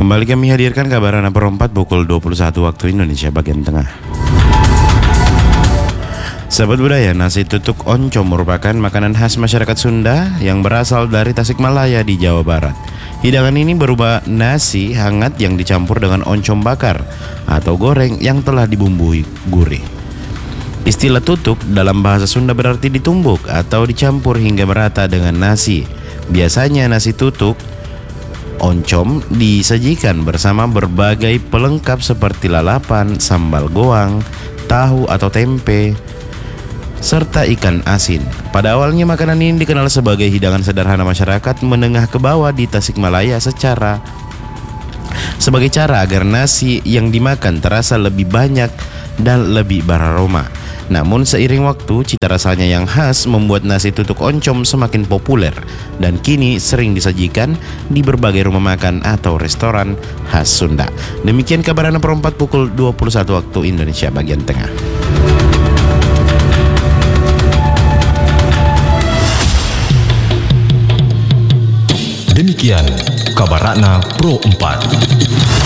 Kembali kami hadirkan kabar anak perempat pukul 21 waktu Indonesia bagian tengah. Sahabat budaya, nasi tutuk oncom merupakan makanan khas masyarakat Sunda yang berasal dari Tasikmalaya di Jawa Barat. Hidangan ini berupa nasi hangat yang dicampur dengan oncom bakar atau goreng yang telah dibumbui gurih. Istilah tutuk dalam bahasa Sunda berarti ditumbuk atau dicampur hingga merata dengan nasi. Biasanya nasi tutuk oncom disajikan bersama berbagai pelengkap seperti lalapan, sambal goang, tahu atau tempe, serta ikan asin. Pada awalnya makanan ini dikenal sebagai hidangan sederhana masyarakat menengah ke bawah di Tasikmalaya sebagai cara agar nasi yang dimakan terasa lebih banyak dan lebih beraroma. Namun seiring waktu, cita rasanya yang khas membuat nasi tutuk oncom semakin populer dan kini sering disajikan di berbagai rumah makan atau restoran khas Sunda. Demikian kabar anak perempat pukul 21 waktu Indonesia bagian tengah. Demikian kabar Ratna Pro 4.